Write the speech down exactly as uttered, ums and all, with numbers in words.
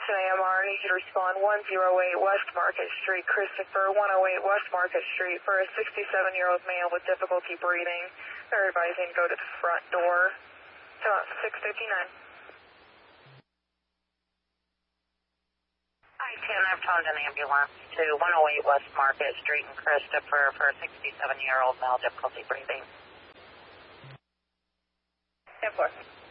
Boston A M R, I need you to respond one oh eight West Market Street, Christopher, one oh eight West Market Street for a sixty-seven-year-old male with difficulty breathing. They're advising go to the front door. Uh, six fifty-nine. Hi, ten, I've phoned an ambulance to one oh eight West Market Street in Christopher for a sixty-seven-year-old male difficulty breathing. ten four.